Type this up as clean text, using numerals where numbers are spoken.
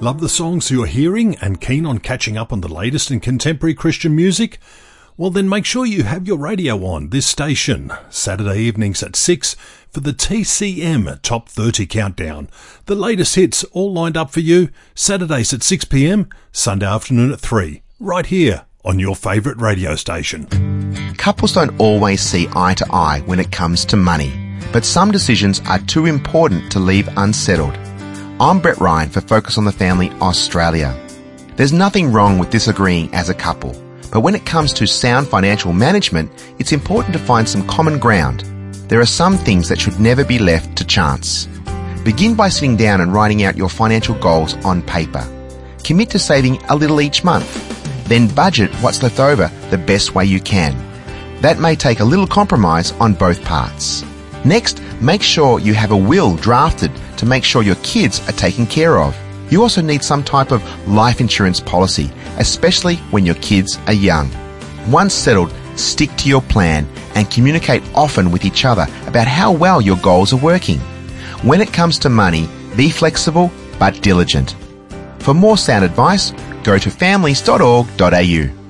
Love the songs you're hearing and keen on catching up on the latest in contemporary Christian music? Well, then make sure you have your radio on this station, Saturday evenings at 6 for the TCM Top 30 Countdown. The latest hits all lined up for you, Saturdays at 6 p.m, Sunday afternoon at 3, right here on your favourite radio station. Couples don't always see eye to eye when it comes to money, but some decisions are too important to leave unsettled. I'm Brett Ryan for Focus on the Family Australia. There's nothing wrong with disagreeing as a couple, but when it comes to sound financial management, it's important to find some common ground. There are some things that should never be left to chance. Begin by sitting down and writing out your financial goals on paper. Commit to saving a little each month. Then budget what's left over the best way you can. That may take a little compromise on both parts. Next, make sure you have a will drafted to make sure your kids are taken care of. You also need some type of life insurance policy, especially when your kids are young. Once settled, stick to your plan and communicate often with each other about how well your goals are working. When it comes to money, be flexible but diligent. For more sound advice, go to families.org.au.